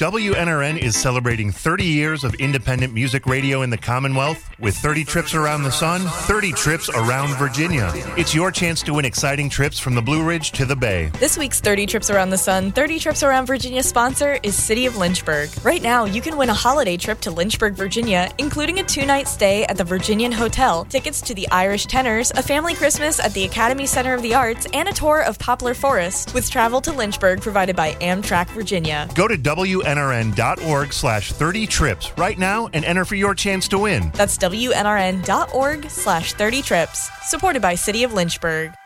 WNRN is celebrating 30 years of independent music radio in the Commonwealth with 30 trips around the sun, 30 trips around Virginia. It's your chance to win exciting trips from the Blue Ridge to the Bay. This week's 30 Trips Around the Sun, 30 Trips Around Virginia sponsor is City of Lynchburg. Right now, you can win a holiday trip to Lynchburg, Virginia, including a 2-night stay at the Virginian Hotel, tickets to the Irish Tenors, a family Christmas at the Academy Center of the Arts, and a tour of Poplar Forest, with travel to Lynchburg provided by Amtrak Virginia. Go to WNRN.org/30trips right now and enter for your chance to win. That's WNRN.org/30trips, supported by City of Lynchburg.